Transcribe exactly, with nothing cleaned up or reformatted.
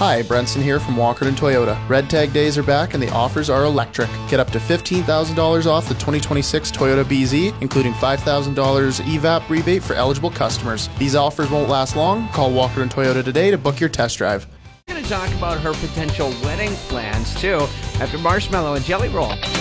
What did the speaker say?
Hi, Brenson here from Walkerton Toyota. Red Tag days are back and the offers are electric. Get up to fifteen thousand dollars off the twenty twenty-six Toyota B Z, including five thousand dollars E V A P rebate for eligible customers. These offers won't last long. Call Walkerton Toyota today to book your test drive. We're going to talk about her potential wedding plans, too, after Marshmallow and Jelly Roll.